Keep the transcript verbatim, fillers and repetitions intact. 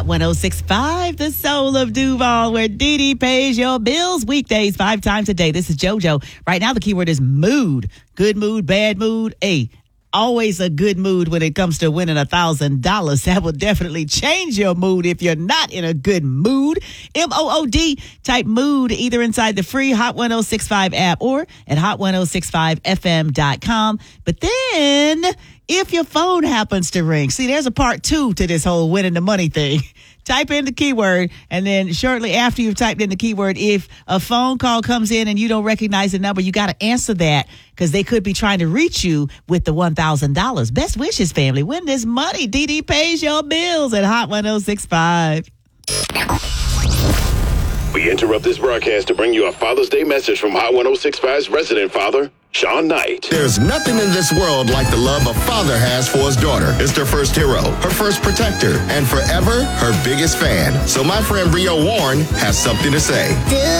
Hot one oh six point five, the soul of Duval, where Dee Dee pays your bills weekdays five times a day. This is JoJo. Right now, the keyword is mood. Good mood, bad mood. Hey, always a good mood when it comes to winning one thousand dollars. That will definitely change your mood if you're not in a good mood. M O O D, type mood either inside the free Hot one oh six point five app or at hot ten sixty-five f m dot com. But then, if your phone happens to ring, see, there's a part two to this whole winning the money thing. Type in the keyword, and then shortly after you've typed in the keyword, if a phone call comes in and you don't recognize the number, you got to answer that because they could be trying to reach you with the one thousand dollars. Best wishes, family. Win this money. Dee Dee pays your bills at Hot one oh six point five. We interrupt this broadcast to bring you a Father's Day message from Hot one oh six point five's resident father, Sean Knight. There's nothing in this world like the love a father has for his daughter. It's their first hero, her first protector, and forever her biggest fan. So my friend Rio Warren has something to say.